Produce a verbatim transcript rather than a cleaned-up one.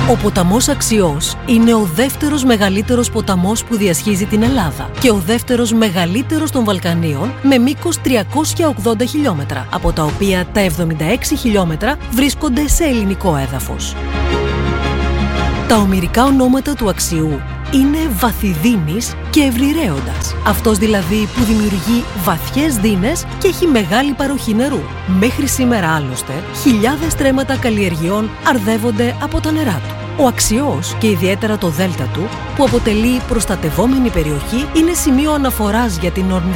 Ο ποταμός Αξιός είναι ο δεύτερος μεγαλύτερος ποταμός που διασχίζει την Ελλάδα και ο δεύτερος μεγαλύτερος των Βαλκανίων με μήκος τριακόσια ογδόντα χιλιόμετρα, από τα οποία τα εβδομήντα έξι χιλιόμετρα βρίσκονται σε ελληνικό έδαφος. Τα ομηρικά ονόματα του Αξιού είναι Βαθυδίνης και Ευρυρέοντας. Αυτός δηλαδή που δημιουργεί βαθιές δίνες και έχει μεγάλη παροχή νερού. Μέχρι σήμερα άλλωστε, χιλιάδες στρέμματα καλλιεργειών αρδεύονται από τα νερά του. Ο Αξιός και ιδιαίτερα το δέλτα του, που αποτελεί προστατευόμενη περιοχή, είναι σημείο αναφοράς για την